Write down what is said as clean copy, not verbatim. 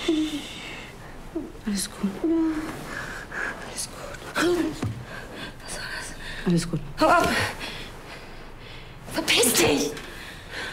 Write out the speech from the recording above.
Alles gut. Alles gut. Was war das? Alles gut. Hau ab! Verpiss dich!